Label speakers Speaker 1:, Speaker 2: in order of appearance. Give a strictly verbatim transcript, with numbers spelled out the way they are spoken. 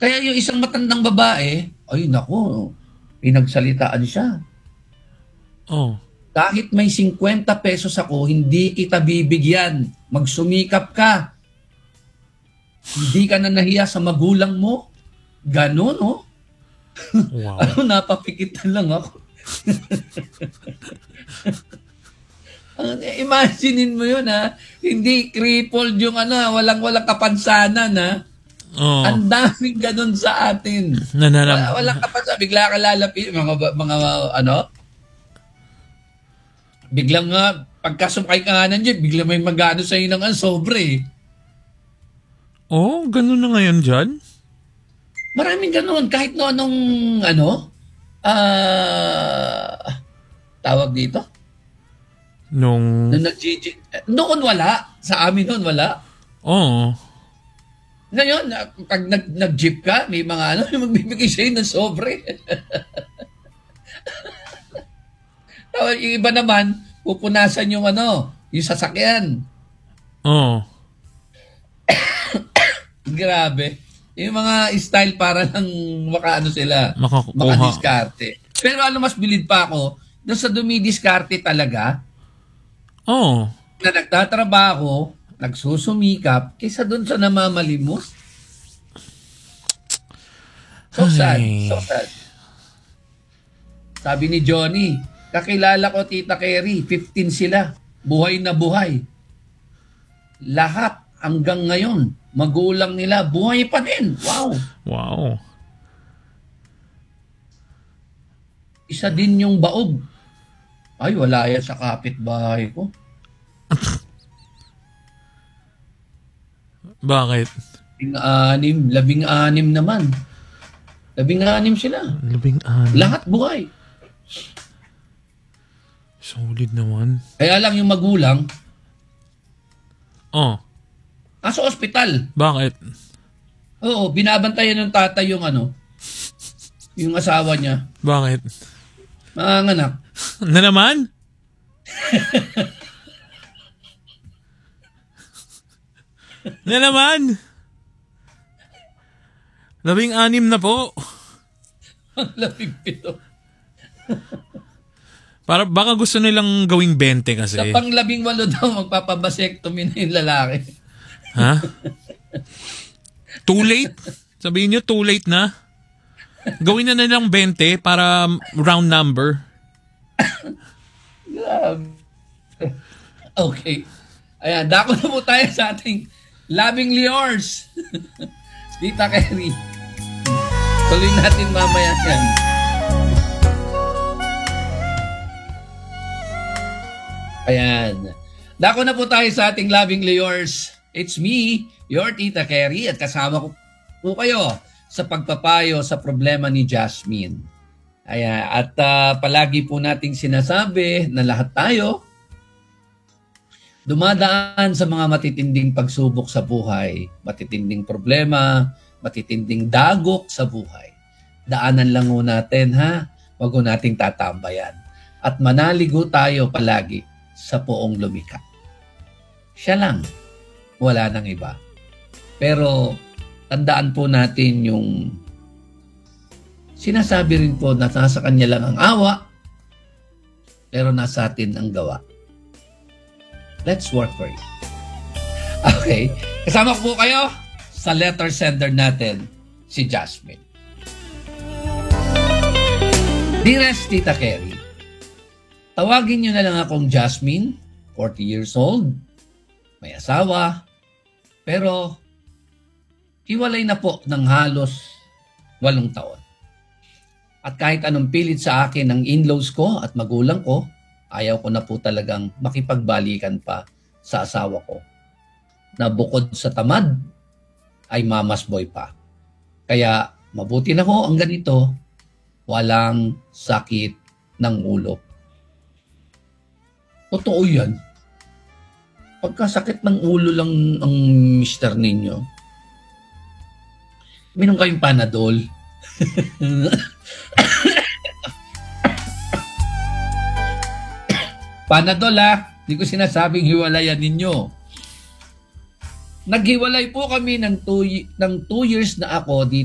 Speaker 1: Kaya yung isang matandang babae, ay naku, pinagsalitaan siya.
Speaker 2: Oh.
Speaker 1: Kahit may fifty pesos ako, hindi kita bibigyan. Magsumikap ka. Hindi ka na nahiya sa magulang mo. Ganon, oh.
Speaker 2: Wow.
Speaker 1: Ano, napapikitan lang ako. Imaginein mo yun, ha? Hindi crippled yung ano, walang-walang kapansanan, ha?
Speaker 2: Oh.
Speaker 1: Ang daming ganun sa atin.
Speaker 2: Nananam.
Speaker 1: Wala, walang kapansanan. Bigla ka lalapit. Mga, mga, ano? Biglang nga, pagkasumkay ka nga nandiyan, bigla may magano sa'yo ng ang sobre.
Speaker 2: Oh, ganun na ngayon dyan?
Speaker 1: Maraming ganun. Kahit no anong, ano, ah, uh, tawag dito?
Speaker 2: Nung...
Speaker 1: Nung nag-G G. Noon wala. Sa amin noon wala.
Speaker 2: Oo. Oh.
Speaker 1: Ngayon, pag nag, nag-jeep ka, may mga ano, yung magbibigay sa'yo ng sobre. Yung iba naman, pupunasan yung ano, yung sasakyan.
Speaker 2: Oo. Oh.
Speaker 1: Grabe. Yung mga style para lang makaano sila,
Speaker 2: Makakuha.
Speaker 1: makadiskarte. Pero ano, mas bilid pa ako, doon sa dumidiskarte talaga,
Speaker 2: Oo. Oh.
Speaker 1: na nagtatrabaho, nagsusumikap, kaysa doon sa namamalimos. So sad.
Speaker 2: Ay.
Speaker 1: So sad. Sabi ni Johnny, kakilala ko Tita Kerry, fifteen sila. Buhay na buhay. Lahat hanggang ngayon, magulang nila, buhay pa din. Wow.
Speaker 2: Wow.
Speaker 1: Isa din yung baog. Ay, wala yan sa kapitbahay ko.
Speaker 2: Bakit?
Speaker 1: Labing-anim. Labing-anim naman. Labing-anim sila.
Speaker 2: Labing-anim?
Speaker 1: Lahat buhay.
Speaker 2: Solid naman.
Speaker 1: Kaya lang yung magulang,
Speaker 2: Oh.
Speaker 1: nasa ospital.
Speaker 2: Bakit?
Speaker 1: Oo, binabantayan ng tatay yung ano, yung asawa niya.
Speaker 2: Bakit?
Speaker 1: Manganganak.
Speaker 2: Na naman? Na naman? Labing-anim na po.
Speaker 1: Labing pito.
Speaker 2: Para baka gusto nilang gawing twenty kasi.
Speaker 1: Sa panglabing walo daw, magpapabasektomy na yung lalaki.
Speaker 2: Ha? Too late? Sabihin nyo, too late na? Gawin na nilang twenty para round number.
Speaker 1: Okay. Ayan, dako na po tayo sa ating lovingly yours. Tita Kerry. Tuloy natin mamaya yan. Ayan. Dako na po tayo sa ating lovingly yours. It's me, your Tita Kerry, at kasama ko po kayo sa pagpapayo sa problema ni Jasmine. Ayan. At uh, palagi po nating sinasabi na lahat tayo dumadaan sa mga matitinding pagsubok sa buhay, matitinding problema, matitinding dagok sa buhay. Daanan lang ho natin, ha? Huwag ho nating tatambayan. At manaligo tayo palagi sa Poong lumikha. Siya lang. Wala nang iba. Pero tandaan po natin yung sinasabi rin po na nasa kanya lang ang awa, pero nasa atin ang gawa. Let's work for it. Okay. Kasama ko po kayo sa letter sender natin, si Jasmine. Dearest Tita Kerry, tawagin niyo na lang akong Jasmine, forty years old, may asawa, pero hiwalay na po ng halos walong taon. At kahit anong pilit sa akin ng in-laws ko at magulang ko, ayaw ko na po talagang makipagbalikan pa sa asawa ko na bukod sa tamad ay mamas boy pa. Kaya mabuti na ho ang ganito, walang sakit ng ulo. Totoo yan. Pagkasakit ng ulo lang ang mister ninyo, minom kayong Panadol. Panadol, ha? Hindi ko sinasabing hiwalayan ninyo. Naghiwalay po kami ng two, ng two years na ako dito